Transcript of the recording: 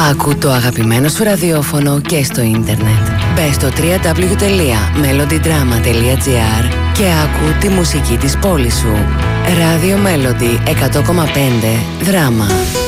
Άκου το αγαπημένο σου ραδιόφωνο και στο ίντερνετ. Μπες στο www.melodydrama.gr και άκου τη μουσική της πόλης σου. Radio Melody 100,5 Δράμα.